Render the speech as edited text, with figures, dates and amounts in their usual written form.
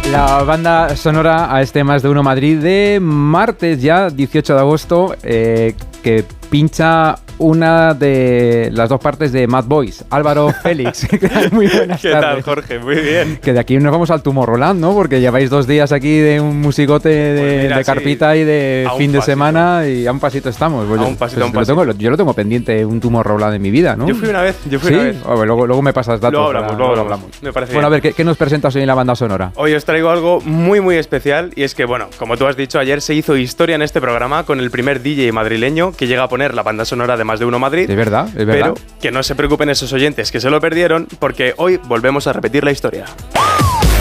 La banda sonora a este Más de Uno Madrid de martes ya, 18 de agosto, que pincha una de las dos partes de Mad Boys, Álvaro Félix. Muy buenas tardes. ¿Qué tal, Jorge? Muy bien. Que de aquí nos vamos al Tomorrowland, ¿no? Porque lleváis 2 días aquí de un musicote de carpita y de fin de semana y a un pasito estamos. Pues un pasito. Yo lo tengo pendiente, un Tomorrowland en mi vida, ¿no? Yo fui una vez. ¿Sí? Luego me pasas datos. Luego hablamos. Me parece bueno, bien. a ver, ¿qué nos presentas hoy en la banda sonora? Hoy os traigo algo muy, muy especial y es que, bueno, como tú has dicho, ayer se hizo historia en este programa con el primer DJ madrileño que llega a poner la banda sonora de Más de Uno Madrid. Es verdad. Pero que no se preocupen esos oyentes que se lo perdieron porque hoy volvemos a repetir la historia.